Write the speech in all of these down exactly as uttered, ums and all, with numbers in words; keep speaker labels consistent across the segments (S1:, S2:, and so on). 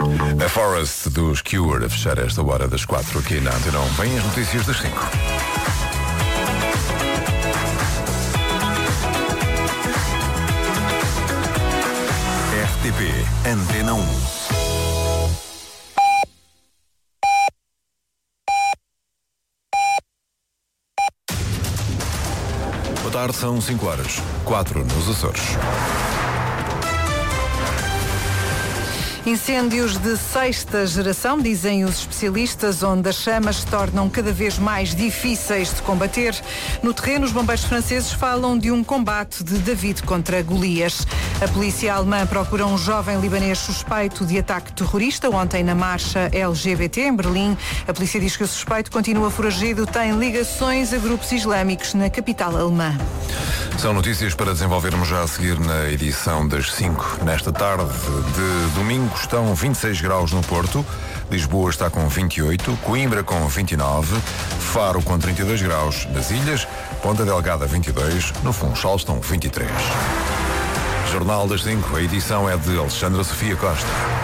S1: A Forest dos Cure a fechar esta hora das quatro aqui na Antena um. Vêm as notícias das cinco. R T P Antena um. Boa tarde, são cinco horas, quatro nos Açores.
S2: Incêndios de sexta geração, dizem os especialistas, onde as chamas se tornam cada vez mais difíceis de combater. No terreno, os bombeiros franceses falam de um combate de David contra Golias. A polícia alemã procura um jovem libanês suspeito de ataque terrorista ontem na marcha L G B T em Berlim. A polícia diz que o suspeito continua foragido, tem ligações a grupos islâmicos na capital alemã.
S1: São notícias para desenvolvermos já a seguir na edição das cinco. Nesta tarde de domingo estão vinte e seis graus no Porto, Lisboa está com vinte e oito, Coimbra com vinte e nove, Faro com trinta e dois graus, nas Ilhas, Ponta Delgada vinte e dois, no Funchal estão vinte e três. Jornal das cinco, a edição é de Alexandra Sofia Costa.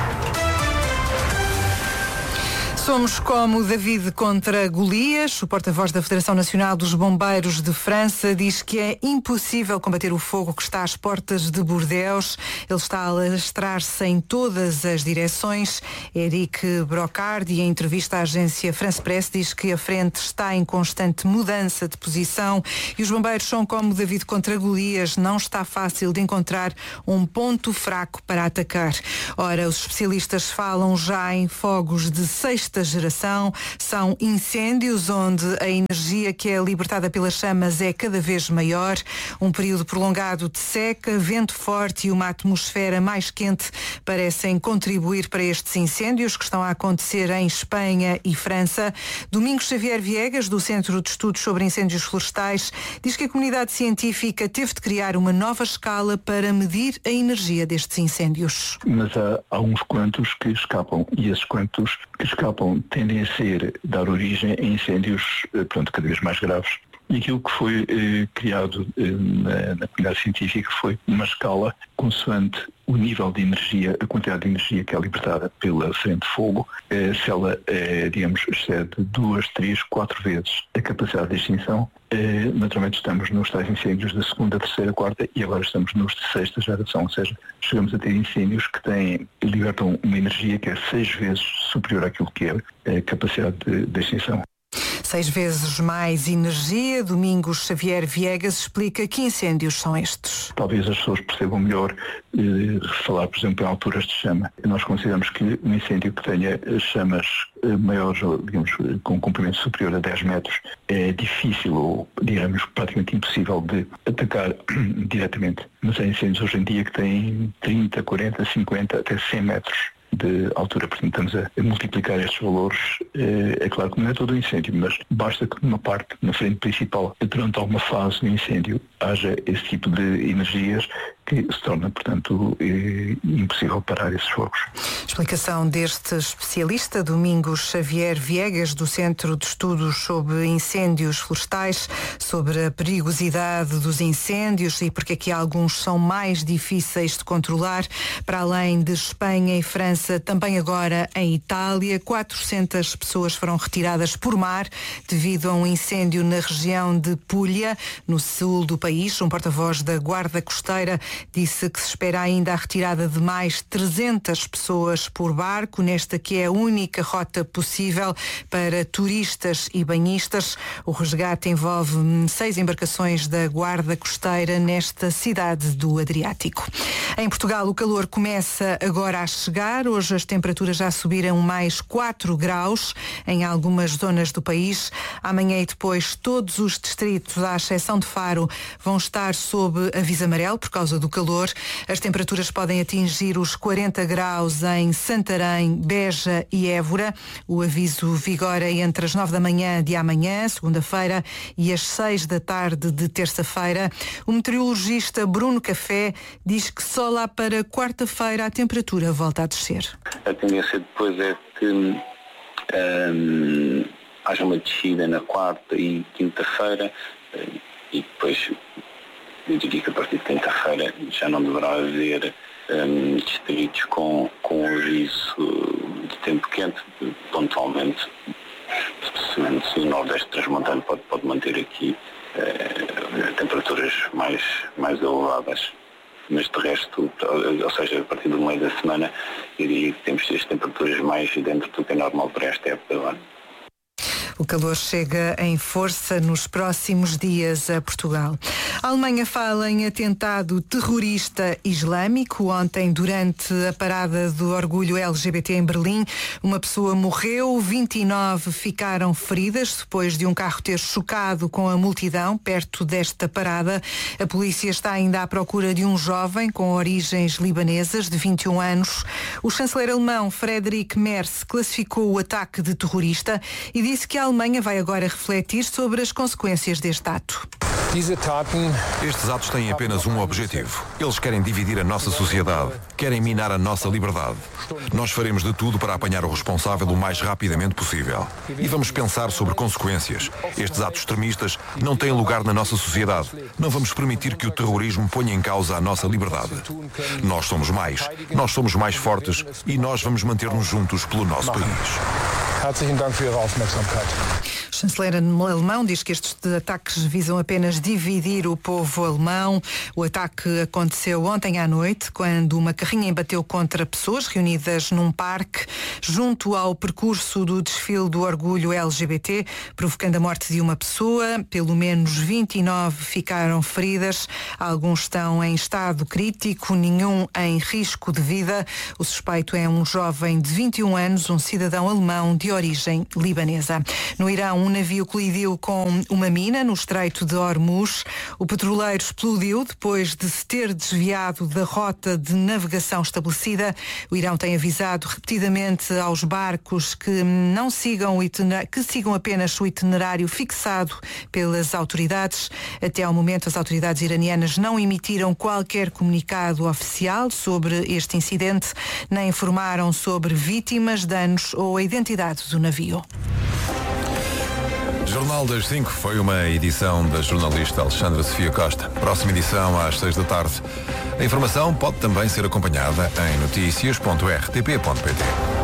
S2: Somos como David contra Golias. O porta-voz da Federação Nacional dos Bombeiros de França diz que é impossível combater o fogo que está às portas de Bordeaux. Ele está a alastrar-se em todas as direções. Eric Brocard, em entrevista à agência France Press, diz que a frente está em constante mudança de posição e os bombeiros são como David contra Golias. Não está fácil de encontrar um ponto fraco para atacar. Ora, os especialistas falam já em fogos de sexta geração. São incêndios onde a energia que é libertada pelas chamas é cada vez maior. Um período prolongado de seca, vento forte e uma atmosfera mais quente parecem contribuir para estes incêndios que estão a acontecer em Espanha e França. Domingos Xavier Viegas, do Centro de Estudos sobre Incêndios Florestais, diz que a comunidade científica teve de criar uma nova escala para medir a energia destes incêndios.
S3: Mas há, há uns quantos que escapam e esses quantos que escapam tendem a ser, dar origem a incêndios pronto, cada vez mais graves. E aquilo que foi eh, criado eh, na, na comunidade científica foi uma escala consoante o nível de energia, a quantidade de energia que é libertada pela frente de fogo, eh, se ela, eh, digamos, excede duas, três, quatro vezes a capacidade de extinção. Eh, naturalmente estamos nos tais incêndios da segunda, terceira, quarta e agora estamos nos de sexta geração, ou seja, chegamos a ter incêndios que têm, libertam uma energia que é seis vezes superior àquilo que é a capacidade de, de extinção.
S2: Seis vezes mais energia. Domingos Xavier Viegas explica que incêndios são estes.
S3: Talvez as pessoas percebam melhor eh, falar, por exemplo, em alturas de chama. Nós consideramos que um incêndio que tenha chamas eh, maiores, digamos, com um comprimento superior a dez metros, é difícil ou, digamos, praticamente impossível de atacar diretamente. Mas há incêndios hoje em dia que têm trinta, quarenta, cinquenta, até cem metros de altura. Portanto, estamos a, a multiplicar estes valores. É, é claro que não é todo o incêndio, mas basta que numa parte, na frente principal, durante alguma fase do incêndio, haja esse tipo de energias que se torna, portanto, é, impossível parar esses fogos.
S2: Explicação deste especialista, Domingos Xavier Viegas, do Centro de Estudos sobre Incêndios Florestais, sobre a perigosidade dos incêndios e porque aqui alguns são mais difíceis de controlar. Para além de Espanha e França, também agora em Itália, quatrocentas pessoas foram retiradas por mar devido a um incêndio na região de Puglia, no sul do país. Um porta-voz da Guarda Costeira disse que se espera ainda a retirada de mais trezentas pessoas por barco, nesta que é a única rota possível para turistas e banhistas. O resgate envolve seis embarcações da Guarda Costeira nesta cidade do Adriático. Em Portugal, o calor começa agora a chegar. Hoje as temperaturas já subiram mais quatro graus em algumas zonas do país. Amanhã e depois todos os distritos, à exceção de Faro, vão estar sob aviso amarelo por causa do calor. As temperaturas podem atingir os quarenta graus em Santarém, Beja e Évora. O aviso vigora entre as nove da manhã de amanhã, segunda-feira, e as seis da tarde de terça-feira. O meteorologista Bruno Café diz que só lá para quarta-feira a temperatura volta a descer.
S4: A tendência depois é que hum, haja uma descida na quarta e quinta-feira e depois eu diria que a partir de quinta-feira já não deverá haver um, distritos com, com aviso de tempo quente, pontualmente, se, se o Nordeste transmontano pode, pode manter aqui uh, temperaturas mais, mais elevadas. Mas de resto, ou seja, a partir do meio da semana, eu diria que temos as temperaturas mais dentro do que é normal para esta época do ano.
S2: O calor chega em força nos próximos dias a Portugal. A Alemanha fala em atentado terrorista islâmico. Ontem, durante a parada do orgulho L G B T em Berlim, uma pessoa morreu, vinte e nove ficaram feridas depois de um carro ter chocado com a multidão perto desta parada. A polícia está ainda à procura de um jovem com origens libanesas de vinte e um anos. O chanceler alemão Friedrich Merz classificou o ataque de terrorista e disse que a Alemanha vai agora refletir sobre as consequências deste ato.
S1: Estes atos têm apenas um objetivo. Eles querem dividir a nossa sociedade, querem minar a nossa liberdade. Nós faremos de tudo para apanhar o responsável o mais rapidamente possível. E vamos pensar sobre consequências. Estes atos extremistas não têm lugar na nossa sociedade. Não vamos permitir que o terrorismo ponha em causa a nossa liberdade. Nós somos mais, nós somos mais fortes e nós vamos manter-nos juntos pelo nosso país.
S2: O chanceler alemão diz que estes ataques visam apenas dividir o povo alemão. O ataque aconteceu ontem à noite, quando uma carrinha embateu contra pessoas reunidas num parque junto ao percurso do desfile do orgulho L G B T, provocando a morte de uma pessoa. Pelo menos vinte e nove ficaram feridas. Alguns estão em estado crítico, nenhum em risco de vida. O suspeito é um jovem de vinte e um anos, um cidadão alemão de origem libanesa. No Irão, um navio colidiu com uma mina no Estreito de Hormuz. O petroleiro explodiu depois de se ter desviado da rota de navegação estabelecida. O Irão tem avisado repetidamente aos barcos que não sigam o itinerário, que sigam apenas o itinerário fixado pelas autoridades. Até ao momento, as autoridades iranianas não emitiram qualquer comunicado oficial sobre este incidente, nem informaram sobre vítimas, danos ou a identidade do navio.
S1: Jornal das cinco foi uma edição da jornalista Alexandra Sofia Costa. Próxima edição às seis da tarde. A informação pode também ser acompanhada em notícias ponto r t p ponto p t.